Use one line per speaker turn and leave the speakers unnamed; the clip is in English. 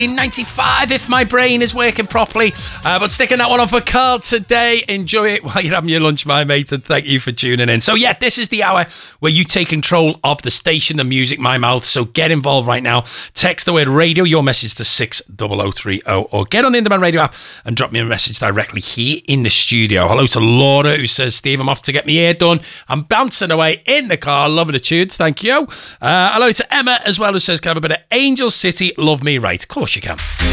In 95, if my brain is working properly. But sticking that one on for Carl today. Enjoy it while you're having your lunch, my mate, and thank you for tuning in. So yeah, this is the hour where you take control of the station, the music, my mouth. So get involved right now. Text the word radio, your message to 60030, or get on the Independent Radio app and drop me a message directly here in the studio. Hello to Laura, who says, Steve, I'm off to get my hair done. I'm bouncing away in the car, loving the tunes, thank you. Hello to Emma as well, who says, can I have a bit of Angel City, Love Me Right? Of course you can.